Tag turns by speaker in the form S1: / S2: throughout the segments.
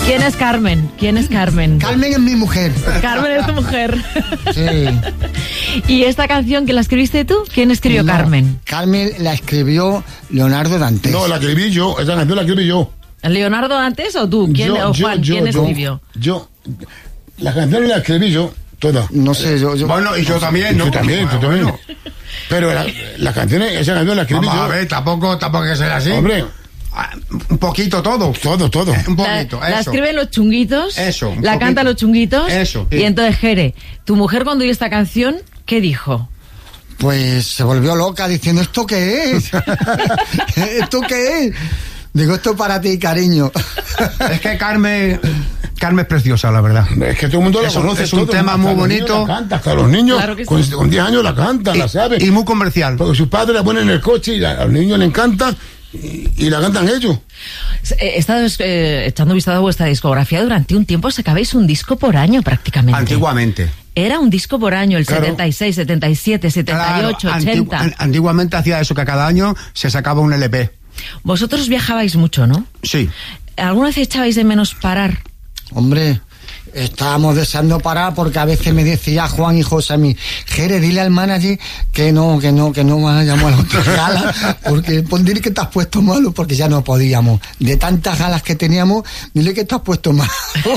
S1: ¿Quién es Carmen? ¿Quién es Carmen?
S2: Carmen es mi mujer.
S1: Carmen es tu mujer.
S2: Sí.
S1: ¿Y esta canción que la escribiste tú? ¿Quién escribió Carmen?
S2: Carmen la escribió Leonardo Dantes.
S3: No, la escribí yo. Esa canción la escribí yo.
S1: ¿Leonardo Dantes o tú? ¿Quién, Juan? ¿Quién escribió?
S3: Yo. La canción la escribí yo, toda.
S2: No sé, yo...
S4: Bueno, y yo también, ¿no?
S3: Tú también. Pero esa canción la escribí yo.
S4: A ver, tampoco hay que ser así.
S3: Hombre.
S4: Un poquito todo.
S3: Todo.
S4: Un poquito,
S1: la escriben los chunguitos.
S4: Eso.
S1: La cantan los chunguitos.
S4: Eso.
S1: Y entonces, Jere, tu mujer cuando oyó esta canción, ¿qué dijo?
S2: Pues se volvió loca diciendo, ¿esto qué es? ¿Esto qué es? Digo, esto para ti, cariño.
S4: Es que Carmen es preciosa, la verdad.
S3: Es que todo el mundo la conoce.
S4: Es un tema muy bonito.
S3: La canta, hasta los niños
S1: Claro que
S3: con
S1: sí.
S3: 10 años la cantan, la saben.
S4: Y muy comercial.
S3: Porque sus padres la ponen en el coche y a los niños les encanta y la cantan ellos.
S1: He estado echando vistazo a vuestra discografía. Durante un tiempo sacabais un disco por año prácticamente.
S4: Antiguamente.
S1: Era un disco por año, el
S3: Claro.
S1: 76, 77, 78,
S4: Claro,
S1: 80.
S4: Antiguamente hacía eso, que cada año se sacaba un LP.
S1: Vosotros viajabais mucho, ¿no?
S4: Sí.
S1: ¿Alguna vez echabais de menos parar?
S2: Hombre, estábamos deseando parar porque a veces me decía Juan y José a mí, Jere, dile al manager que no vayamos a la otra gala, porque dile que te has puesto malo, porque ya no podíamos. De tantas galas que teníamos, dile que te has puesto malo.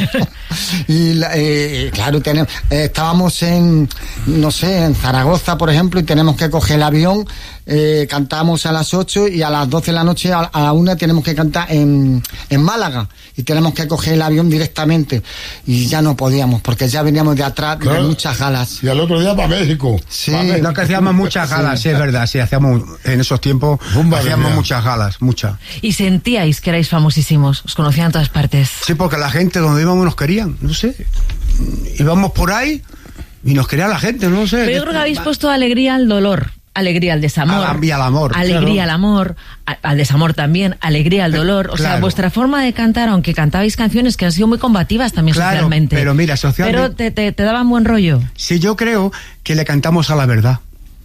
S2: Y claro, estábamos en Zaragoza, por ejemplo, y tenemos que coger el avión, cantamos a las 8 y a las 12 de la noche, a la 1 tenemos que cantar en Málaga, y tenemos que coger el avión directamente. Y ya no podíamos, porque ya veníamos de atrás,
S3: Claro.
S2: de muchas galas.
S3: Y al otro día para México.
S2: Sí.
S3: Pa' México.
S4: No, que hacíamos muchas galas, sí, es verdad, sí, hacíamos, en esos tiempos, hacíamos muchas galas, muchas.
S1: Y sentíais que erais famosísimos, os conocían en todas partes.
S4: Sí, porque la gente donde íbamos nos querían, no sé. Íbamos por ahí y nos quería la gente, no sé.
S1: Pero yo creo que habéis puesto alegría al dolor, alegría al desamor.
S4: Y al amor.
S1: Alegría
S4: claro.
S1: al amor, al desamor también, alegría al dolor. O sea,
S4: Claro.
S1: vuestra forma de cantar, aunque cantabais canciones que han sido muy combativas también
S4: Claro,
S1: socialmente.
S4: pero mira, socialmente-
S1: Pero te daban buen rollo.
S4: Sí, yo creo que le cantamos a la verdad.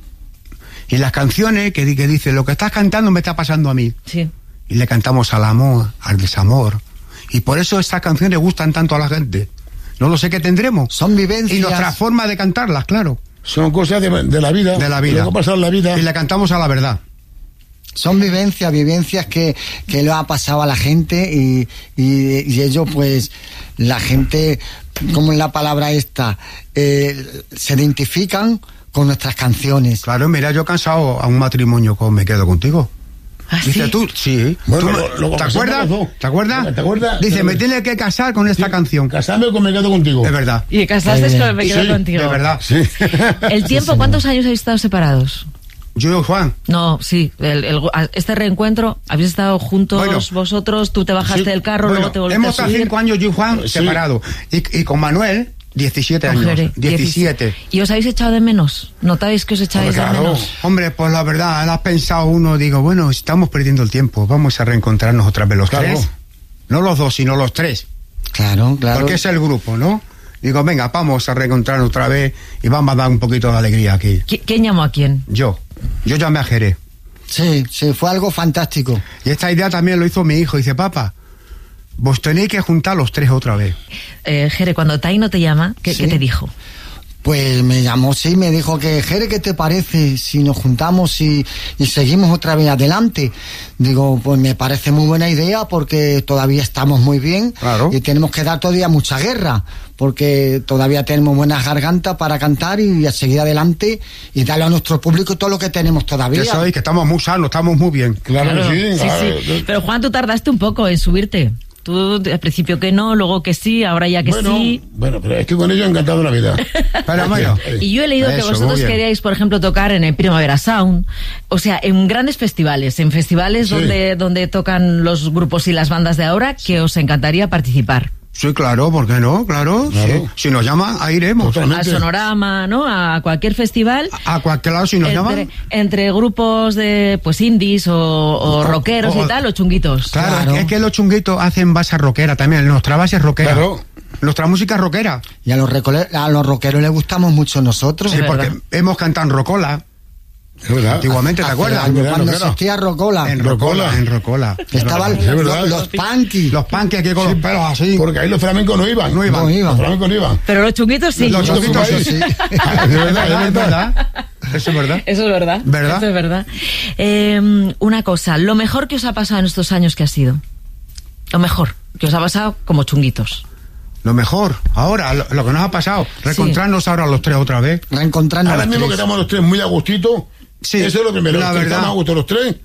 S4: Y las canciones que dice, lo que estás cantando me está pasando a mí.
S1: Sí.
S4: Y le cantamos al amor, al desamor. Y por eso estas canciones gustan tanto a la gente. No lo sé qué tendremos.
S2: Son vivencias.
S4: Y nuestra forma de cantarlas, claro.
S3: Son cosas de la vida.
S4: De la vida.
S3: Lo que ha pasado en la vida.
S4: Y le cantamos a la verdad.
S2: Son vivencias que le ha pasado a la gente y ellos, pues, la gente, ¿cómo es la palabra esta? Se identifican con nuestras canciones.
S4: Claro, mira, yo he cansado a un matrimonio con Me Quedo Contigo.
S1: ¿Ah,
S4: Dice
S1: sí?
S4: tú, sí.
S3: Bueno,
S4: ¿Te acuerdas? ¿Te acuerdas?
S3: ¿Te acuerdas?
S4: Dice, me tiene que casar con esta canción.
S3: Casarme con Me Quedo Contigo.
S4: Es verdad.
S1: Y casaste con Me Quedo
S3: Sí,
S1: Contigo.
S4: De verdad.
S3: Sí.
S1: ¿El tiempo, cuántos años habéis estado separados?
S4: Yo y Juan.
S1: No, sí, este reencuentro, habéis estado juntos
S4: Bueno,
S1: vosotros, tú te bajaste
S3: sí,
S1: del carro,
S4: Bueno,
S1: luego te volviste
S4: hemos
S1: a
S4: estado
S1: subir.
S4: 5 años yo y Juan
S3: Sí.
S4: separados. Y con Manuel, 17 años.
S1: Mujeres,
S4: 17.
S1: ¿Y os habéis echado de menos? ¿Notáis que os echáis
S3: Hombre,
S1: de
S3: claro.
S1: menos?
S4: Hombre, pues la verdad, has pensado uno, digo, bueno, estamos perdiendo el tiempo, vamos a reencontrarnos otra vez los
S3: Claro.
S4: tres. No los dos, sino los tres.
S2: Claro, claro.
S4: Porque es el grupo, ¿no? Digo, venga, vamos a reencontrarnos otra vez y vamos a dar un poquito de alegría aquí.
S1: ¿Quién llamó a quién?
S4: Yo llamé a Jere.
S2: Sí, fue algo fantástico.
S4: Y esta idea también lo hizo mi hijo. Dice, papá, vos tenéis que juntar los tres otra vez.
S1: Jere, cuando Taino te llama, ¿qué te dijo?
S2: Pues me llamó, sí, me dijo que, Jere, ¿qué te parece si nos juntamos y seguimos otra vez adelante? Digo, pues me parece muy buena idea porque todavía estamos muy bien.
S4: Claro.
S2: Y tenemos que dar todavía mucha guerra porque todavía tenemos buenas gargantas para cantar y a seguir adelante y darle a nuestro público todo lo que tenemos todavía.
S4: Que sabéis que estamos muy sanos, estamos muy bien.
S3: Claro que sí. claro.
S1: Sí. Pero Juan, tú tardaste un poco en subirte. Tú al principio que no, luego que sí, ahora ya que sí.
S3: Bueno, pero estoy con ellos encantado de la vida.
S4: Pero bueno,
S1: Y yo he leído que
S4: Eso,
S1: vosotros
S4: muy bien.
S1: queríais, por ejemplo, tocar en el Primavera Sound, o sea, en grandes festivales, en festivales
S3: Sí.
S1: donde tocan los grupos y las bandas de ahora, que os encantaría participar.
S4: sí, claro, ¿por qué no? Claro.
S3: Claro.
S4: Sí. Si nos llama, ahí iremos.
S3: Totalmente.
S1: Al Sonorama, ¿no? A cualquier festival.
S4: A cualquier lado, si nos llaman.
S1: Entre grupos de, pues, indies o rockeros y tal, o chunguitos.
S4: Claro,
S2: Claro.
S4: Es que los chunguitos hacen base rockera también. Nuestra base es rockera.
S3: Claro.
S4: Nuestra música es rockera.
S2: Y a los rockeros les gustamos mucho nosotros.
S4: Sí,
S1: Es
S4: porque
S1: verdad.
S4: hemos cantado en rocola.
S3: Es verdad.
S4: Antiguamente, ¿te
S2: Hace
S4: acuerdas?
S2: años,
S3: verdad,
S2: cuando
S3: no, claro.
S2: existía Rocola.
S4: En
S3: Rocola.
S4: Rocola.
S2: Estaban
S3: Es verdad.
S2: los punky.
S4: Los punky aquí con
S3: Sí,
S4: los pelos así.
S3: Porque ahí los flamencos no iban.
S4: No iban.
S2: No iban.
S3: Los flamencos no iban.
S1: Pero los chunguitos sí.
S4: Los chunguitos
S3: fumáis.
S4: sí.
S3: Es verdad,
S4: Es verdad. Eso es verdad.
S1: Eso es verdad.
S4: ¿Verdad?
S1: Eso es verdad. Una cosa, lo mejor que os ha pasado en estos años, ¿qué ha sido? Lo mejor que os ha pasado como chunguitos.
S4: Lo mejor, ahora, lo que nos ha pasado, reencontrarnos ahora los tres otra vez.
S2: Reencontrando
S3: Ahora
S2: los
S3: mismo que
S2: tres.
S3: estamos los tres muy a gustito.
S4: Sí,
S3: eso es lo primero.
S4: la
S3: que
S4: verdad.
S3: estamos a gusto los tres.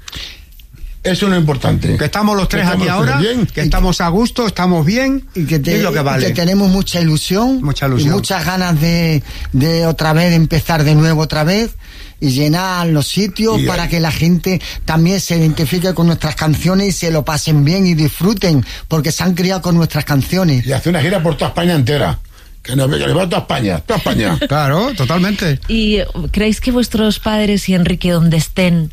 S3: Eso es lo importante.
S4: Que estamos los tres
S3: Que
S4: aquí
S3: estamos los
S4: ahora,
S3: tres bien.
S4: que estamos a gusto, estamos bien,
S2: Y que,
S4: es lo que vale.
S2: que tenemos mucha ilusión.
S4: Mucha ilusión.
S2: Y muchas ganas de otra vez, de empezar de nuevo otra vez. Y llenar los sitios
S3: Y
S2: para
S3: hay-
S2: que la gente también se identifique con nuestras canciones y se lo pasen bien y disfruten, porque se han criado con nuestras canciones.
S3: Y hace una gira por toda España entera. Que nos ve, que les va a toda España. Toda España.
S4: Claro, totalmente.
S1: ¿Y creéis que vuestros padres y Enrique, donde estén,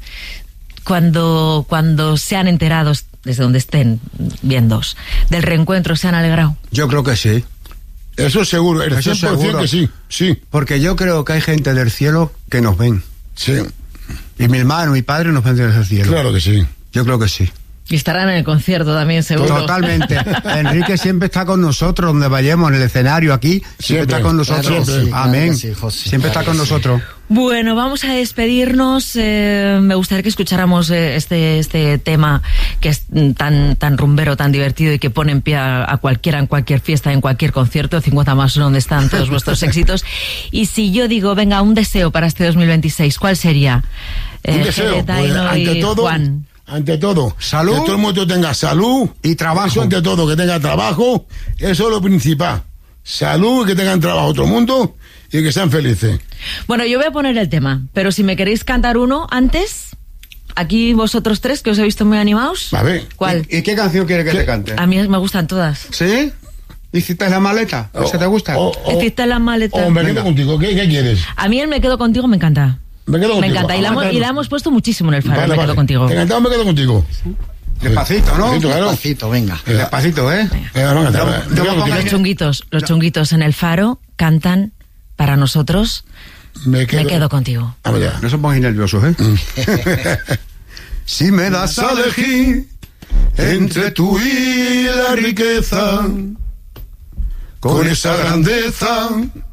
S1: cuando sean enterados, desde donde estén viéndos, del reencuentro, se han alegrado?
S4: Yo creo que sí.
S3: Eso es seguro. El
S4: Eso
S3: 100%
S4: seguro.
S3: que sí. Sí.
S4: Porque yo creo que hay gente del cielo que nos ven.
S3: Sí.
S4: Y mi hermano, mi padre nos ven desde el cielo.
S3: Claro que sí.
S4: Yo creo que sí.
S1: Y estarán en el concierto también, seguro.
S4: Totalmente. Enrique siempre está con nosotros, donde vayamos, en el escenario aquí, siempre
S3: Siempre.
S4: está con nosotros.
S3: Claro que sí,
S2: claro
S4: Amén.
S2: que sí, José,
S4: Siempre
S2: claro
S4: está con
S2: que sí.
S4: nosotros.
S1: Bueno, vamos a despedirnos. Me gustaría que escucháramos este tema que es tan rumbero, tan divertido y que pone en pie a cualquiera, en cualquier fiesta, en cualquier concierto. 50 más donde están todos vuestros éxitos. Y si yo digo, venga, un deseo para este 2026, ¿cuál sería?
S3: Un deseo.
S1: Jere,
S3: Pues,
S1: Daino
S3: ante
S1: y
S3: todo,
S1: Juan.
S3: ante todo,
S4: Salud.
S3: que todo el mundo tenga salud
S4: Y trabajo.
S3: Eso ante todo, que tenga trabajo. Eso es lo principal. Salud y que tengan trabajo todo el mundo y que sean felices.
S1: Bueno, yo voy a poner el tema, pero si me queréis cantar uno antes, aquí vosotros tres, que os he visto muy animados.
S3: A ver.
S1: ¿Cuál?
S4: ¿Y qué canción quiere que
S3: ¿Qué?
S4: te cante?
S1: A mí me gustan todas.
S4: ¿Sí? ¿Hiciste la maleta? ¿Esa te gusta?
S1: Hiciste la maleta.
S3: O me quedo
S4: Venga.
S3: contigo. ¿Qué quieres?
S1: A mí el Me Quedo Contigo me encanta.
S3: Me quedo
S1: Me
S3: contigo.
S1: encanta. Y la hemos puesto muchísimo en el Faro,
S3: Vale,
S1: Me
S3: vale.
S1: Quedo Contigo.
S3: Te encantado, me quedo contigo.
S4: Despacito, ¿no?
S3: Despacito, claro.
S2: Despacito, venga.
S4: Despacito, ¿eh?
S3: Venga, vamos a cantar.
S4: Yo
S3: Me quedo
S4: me pongo
S3: contigo.
S1: Los chunguitos en el Faro cantan para nosotros Me Quedo Contigo.
S3: Vamos ya.
S4: No se pongáis nerviosos, ¿eh? Si me das a elegir entre tú y la riqueza, con esa grandeza